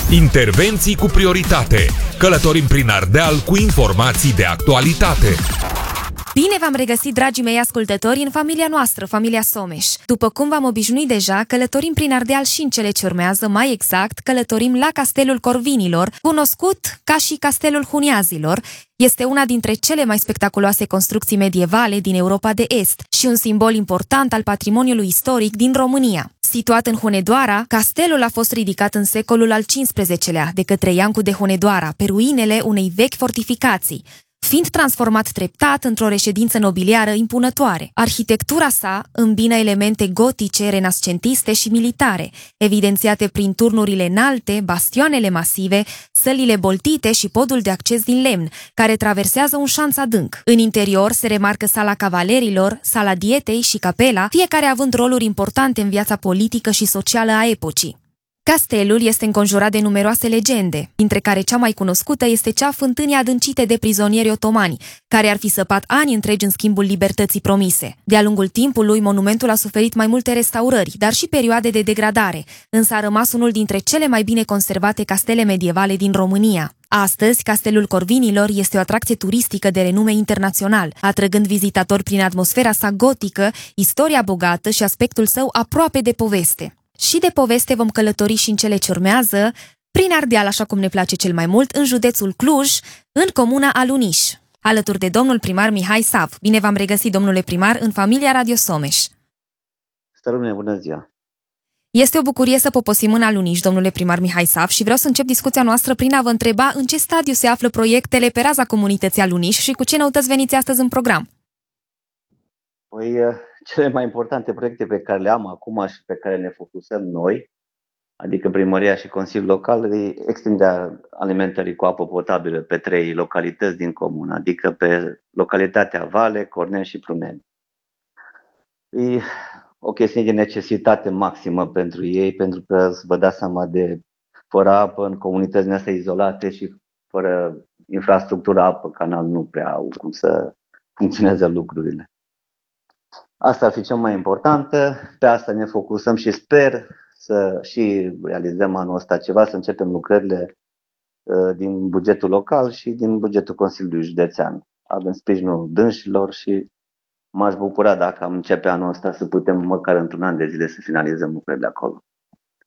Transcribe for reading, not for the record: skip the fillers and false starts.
Intervenții cu prioritate. Călătorim prin Ardeal cu informații de actualitate. Bine v-am regăsit, dragii mei ascultători, în familia noastră, familia Someș. După cum v-am obișnuit deja, călătorim prin Ardeal și în cele ce urmează, mai exact, călătorim la Castelul Corvinilor, cunoscut ca și Castelul Huniazilor. Este una dintre cele mai spectaculoase construcții medievale din Europa de Est și un simbol important al patrimoniului istoric din România. Situat în Hunedoara, castelul a fost ridicat în secolul al XV-lea de către Iancu de Hunedoara, pe ruinele unei vechi fortificații, fiind transformat treptat într-o reședință nobiliară impunătoare. Arhitectura sa îmbină elemente gotice, renascentiste și militare, evidențiate prin turnurile înalte, bastioanele masive, sălile boltite și podul de acces din lemn, care traversează un șanț adânc. În interior se remarcă sala cavalerilor, sala dietei și capela, fiecare având roluri importante în viața politică și socială a epocii. Castelul este înconjurat de numeroase legende, dintre care cea mai cunoscută este cea a fântânii adâncite de prizonieri otomani, care ar fi săpat ani întregi în schimbul libertății promise. De-a lungul timpului, monumentul a suferit mai multe restaurări, dar și perioade de degradare, însă a rămas unul dintre cele mai bine conservate castele medievale din România. Astăzi, Castelul Corvinilor este o atracție turistică de renume internațional, atrăgând vizitatori prin atmosfera sa gotică, istoria bogată și aspectul său aproape de poveste. Și de poveste vom călători și în cele ce urmează, prin Ardeal, așa cum ne place cel mai mult, în județul Cluj, în comuna Aluniș, alături de domnul primar Mihai Sav. Bine v-am regăsit, domnule primar, în familia Radio Someș. Stărâne, bună ziua! Este o bucurie să poposim în Aluniș, domnule primar Mihai Sav, și vreau să încep discuția noastră prin a vă întreba în ce stadiu se află proiectele pe raza comunității Aluniș și cu ce noutăți veniți astăzi în program. Păi, cele mai importante proiecte pe care le am acum și pe care ne focusăm noi, adică Primăria și Consiliul Local, e extinderea alimentării cu apă potabilă pe 3 localități din comună, adică pe localitatea Vale, Cornel și Pruneni. E o chestiune de necesitate maximă pentru ei, pentru că vă dați seama de fără apă în comunitățile astea izolate și fără infrastructură apă, canal, nu prea au cum să funcționeze lucrurile. Asta ar fi cea mai importantă, pe asta ne focusăm și sper să și realizăm anul ăsta ceva, să începem lucrările din bugetul local și din bugetul Consiliului Județean. Avem sprijinul dânșilor și m-aș bucura dacă am începe anul ăsta să putem măcar într-un an de zile să finalizăm lucrările acolo.